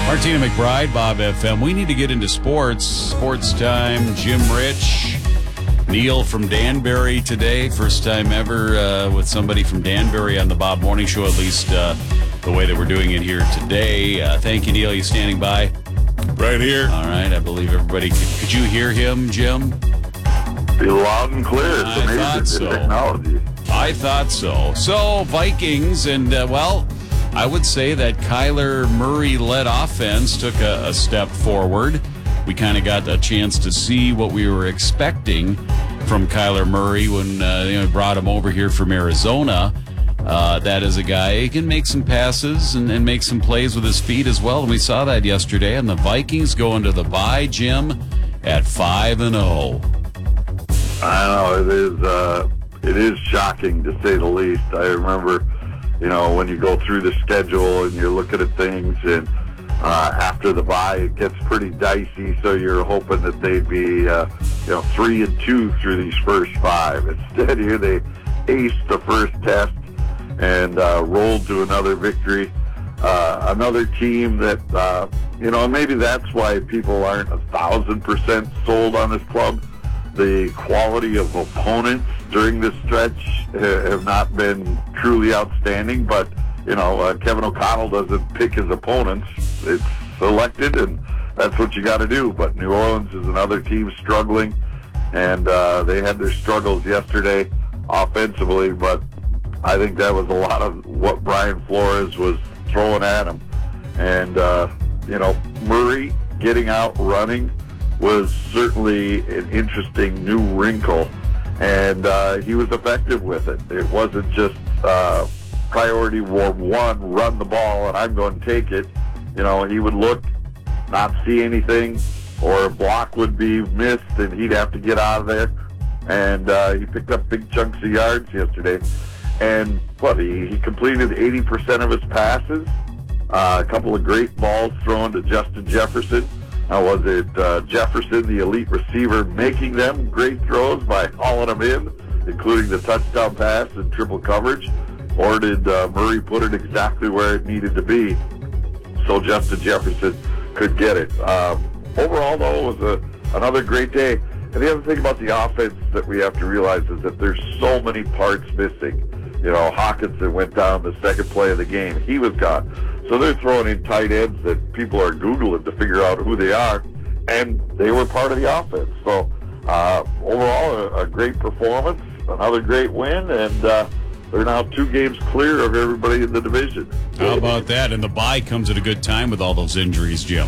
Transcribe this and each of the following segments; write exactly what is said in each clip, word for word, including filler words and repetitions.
Martina McBride, Bob F M. We need to get into sports. Sports time. Jim Rich, Neil from Danbury today. First time ever uh, with somebody from Danbury on the Bob Morning Show, at least uh, the way that we're doing it here today. Uh, thank you, Neil. You standing by? Right here. All right. I believe everybody. Could, could you hear him, Jim? Be loud and clear. It's I amazing, thought so. the technology. I thought so. So, Vikings, and, uh, well, I would say that Kyler Murray-led offense took a, a step forward. We kind of got a chance to see what we were expecting from Kyler Murray when uh, you know, brought him over here from Arizona. Uh, that is a guy who can make some passes and, and make some plays with his feet as well, and we saw that yesterday. And the Vikings go into the bye, Jim, at five and zero. I know it is. Uh, it is shocking to say the least. I remember, you know, when you go through the schedule and you're looking at things, and uh, after the bye, it gets pretty dicey. So you're hoping that they'd be, uh, you know, three and two through these first five. Instead, here they aced the first test and uh, rolled to another victory. Uh, another team that, uh, you know, maybe that's why people aren't a thousand percent sold on this club. The quality of opponents during this stretch have not been truly outstanding, but, you know, uh, Kevin O'Connell doesn't pick his opponents. It's selected, and that's what you got to do. But New Orleans is another team struggling, and uh, they had their struggles yesterday offensively, but I think that was a lot of what Brian Flores was throwing at him. And, uh, you know, Murray getting out running was certainly an interesting new wrinkle, and uh, he was effective with it. It wasn't just uh, priority war one, run the ball, and I'm going to take it. You know, he would look, not see anything, or a block would be missed, and he'd have to get out of there. And uh, he picked up big chunks of yards yesterday. And, what, he, he completed eighty percent of his passes, uh, a couple of great balls thrown to Justin Jefferson. Now, was it uh, Jefferson, the elite receiver, making them great throws by hauling them in, including the touchdown pass and triple coverage? Or did uh, Murray put it exactly where it needed to be so Justin Jefferson could get it? Um, overall, though, it was a, another great day. And the other thing about the offense that we have to realize is that there's so many parts missing. You know, Hawkinson went down the second play of the game. He was gone. So they're throwing in tight ends that people are Googling to figure out who they are, and they were part of the offense. So uh, overall, a, a great performance, another great win, and uh, they're now two games clear of everybody in the division. How about that? And the bye comes at a good time with all those injuries, Jim.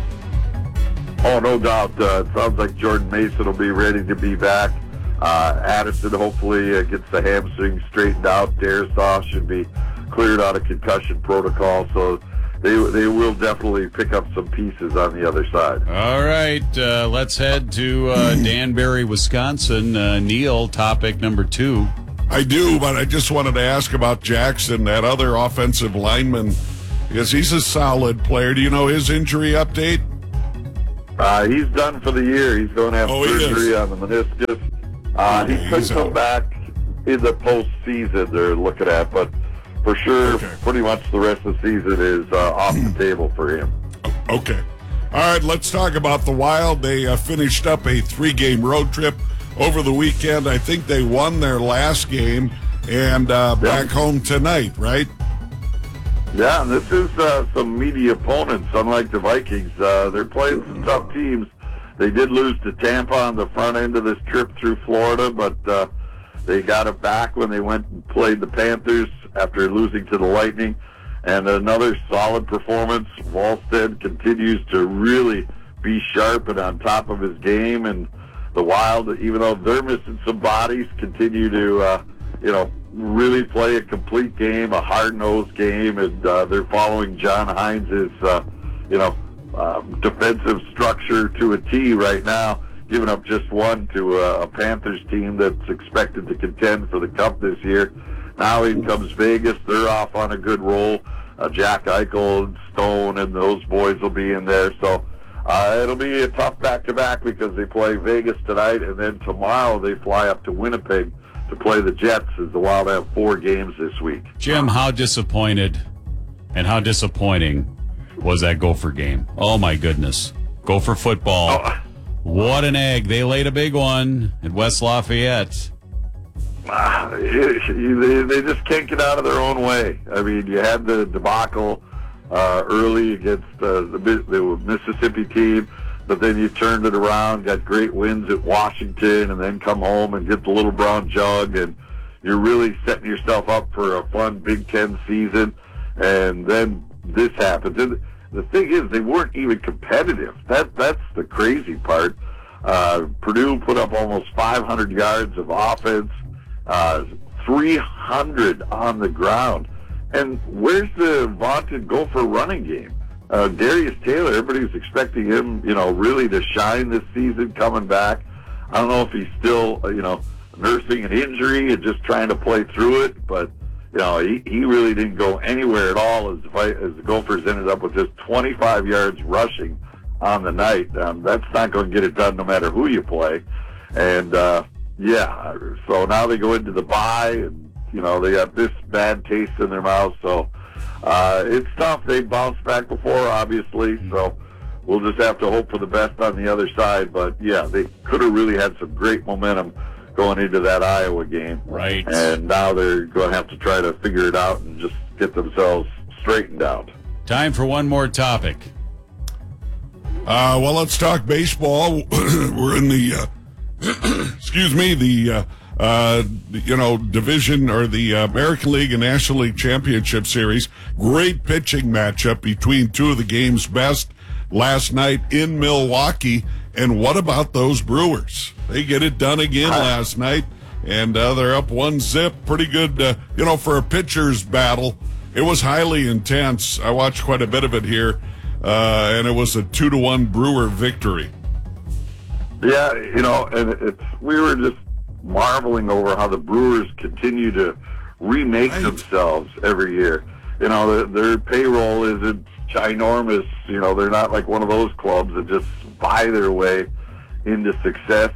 Oh, no doubt. Uh, it sounds like Jordan Mason will be ready to be back. Uh, Addison hopefully uh, gets the hamstring straightened out. Darisaw should be cleared out of concussion protocol, so they they will definitely pick up some pieces on the other side. All right, uh, let's head to uh, Danbury, Wisconsin. Uh, Neil, topic number two. I do, but I just wanted to ask about Jackson, that other offensive lineman, because he's a solid player. Do you know his injury update? Uh, he's done for the year. He's going to have oh, surgery on the meniscus. Uh, he could come out. back in the postseason they're looking at, but for sure, okay. pretty much the rest of the season is uh, off the table for him. Okay. All right, let's talk about the Wild. They uh, finished up a three-game road trip over the weekend. I think they won their last game, and uh, yeah. back home tonight, right? Yeah, and this is uh, some meaty opponents, unlike the Vikings. Uh, they're playing some tough teams. They did lose to Tampa on the front end of this trip through Florida, but uh, they got it back when they went and played the Panthers after losing to the Lightning. And another solid performance. Wallstead continues to really be sharp and on top of his game. And the Wild, even though they're missing some bodies, continue to, uh, you know, really play a complete game, a hard-nosed game. And uh, they're following John Hines' uh, you know, um, defensive structure to a T right now, giving up just one to a, a Panthers team that's expected to contend for the Cup this year. Now in comes Vegas. They're off on a good roll. Uh, Jack Eichel and Stone and those boys will be in there. So uh, it'll be a tough back-to-back because they play Vegas tonight, and then tomorrow they fly up to Winnipeg to play the Jets, as the Wild have four games this week. Jim, how disappointed and how disappointing was that Gopher game. Oh, my goodness. Gopher football. Oh. What an egg. They laid a big one at West Lafayette. Uh, they, they just can't get out of their own way. I mean, you had the debacle uh, early against uh, the, the Mississippi team, but then you turned it around, got great wins at Washington, and then come home and get the Little Brown Jug, and you're really setting yourself up for a fun Big Ten season. And then this happens. And the thing is, they weren't even competitive. That That's the crazy part. Uh, Purdue put up almost five hundred yards of offense, uh, three hundred on the ground. And where's the vaunted Gopher running game? Uh, Darius Taylor, everybody's expecting him, you know, really to shine this season coming back. I don't know if he's still, uh, you know, nursing an injury and just trying to play through it, but, you know, he, he really didn't go anywhere at all as, as the Gophers ended up with just twenty-five yards rushing on the night. Um, that's not going to get it done no matter who you play. And, uh, yeah, so now they go into the bye, and, you know, they got this bad taste in their mouth, so uh, it's tough. They bounced back before, obviously, so we'll just have to hope for the best on the other side. But, yeah, they could have really had some great momentum going into that Iowa game. Right. And now they're going to have to try to figure it out and just get themselves straightened out. Time for one more topic. Uh, well, let's talk baseball. We're in the, uh, excuse me, the, uh, uh, you know, division or the uh, American League and National League Championship Series. Great pitching matchup between two of the game's best last night in Milwaukee. And what about those Brewers? They get it done again last night, and uh, they're up one zip. Pretty good, uh, you know, for a pitcher's battle. It was highly intense. I watched quite a bit of it here. Uh, and it was a two to one Brewer victory. Yeah, you know, and it's we were just marveling over how the Brewers continue to remake right. themselves every year. You know, their, their payroll isn't ginormous. You know, they're not like one of those clubs that just buy their way into success.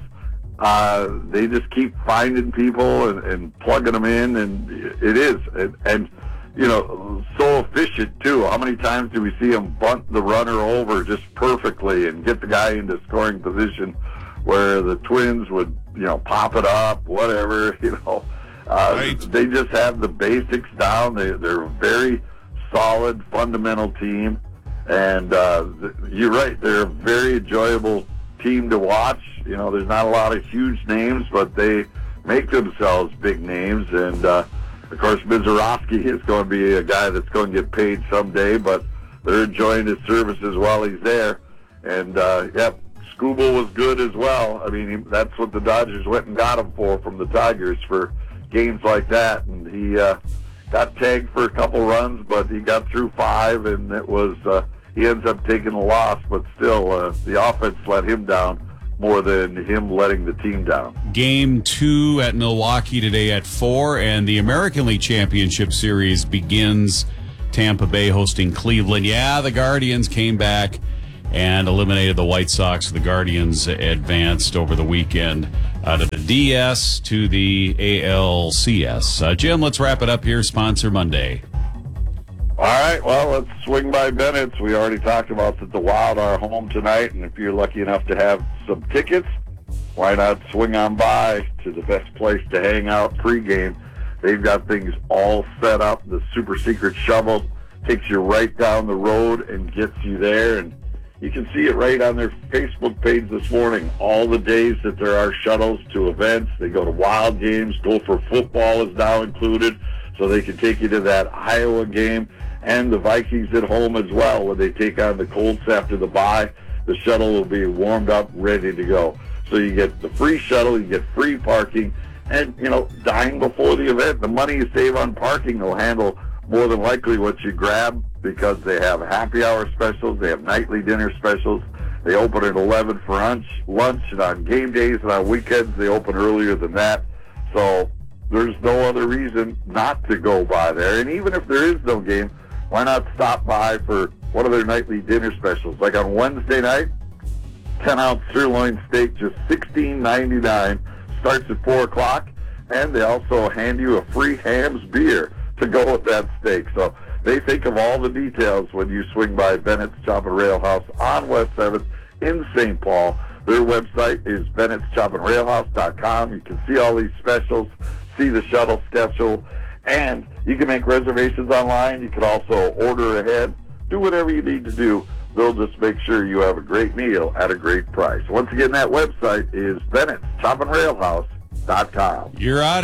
Uh, they just keep finding people and, and plugging them in, and it is. And, and you know, so efficient, too. How many times do we see him bunt the runner over just perfectly and get the guy into scoring position where the Twins would, you know, pop it up, whatever, you know. Uh, right. They just have the basics down. They, they're a very solid, fundamental team. And uh, you're right, they're a very enjoyable team to watch. You know, there's not a lot of huge names, but they make themselves big names. And, uh, of course, Mizorowski is going to be a guy that's going to get paid someday, but they're enjoying his services while he's there. And, uh, yep, Skubal was good as well. I mean, he, that's what the Dodgers went and got him for from the Tigers for games like that. And he uh, got tagged for a couple runs, but he got through five, and it was uh, he ends up taking a loss, but still uh, the offense let him down more than him letting the team down. Game two at Milwaukee today at four, and the American League Championship Series begins. Tampa Bay hosting Cleveland. Yeah, the Guardians came back and eliminated the White Sox. The Guardians advanced over the weekend out of the D S to the A L C S. Uh, Jim, let's wrap it up here. Sponsor Monday. All right, well, let's swing by Bennett's. We already talked about that the Wild are home tonight, and if you're lucky enough to have some tickets, why not swing on by to the best place to hang out pregame. They've got things all set up. The super secret shovel takes you right down the road and gets you there, and you can see it right on their Facebook page this morning. All the days that there are shuttles to events. They go to Wild games. Gopher football is now included, so they can take you to that Iowa game. And the Vikings at home as well, when they take on the Colts after the bye. The shuttle will be warmed up, ready to go. So you get the free shuttle, you get free parking, and, you know, dying before the event. The money you save on parking will handle more than likely what you grab, because they have happy hour specials, they have nightly dinner specials. They open at eleven for lunch, lunch, and on game days and on weekends they open earlier than that. So there's no other reason not to go by there. And even if there is no game, why not stop by for one of their nightly dinner specials? Like on Wednesday night, ten ounce sirloin steak, just sixteen ninety-nine, starts at four o'clock, and they also hand you a free Hams beer to go with that steak. So They think of all the details when you swing by Bennett's Chop and Rail House on West seventh in Saint Paul. Their website is bennett's chop and rail house dot com. You can see all these specials, see the shuttle schedule, and you can make reservations online. You can also order ahead. Do whatever you need to do. They'll just make sure you have a great meal at a great price. Once again, that website is bennett's chop and rail house dot com. You're out.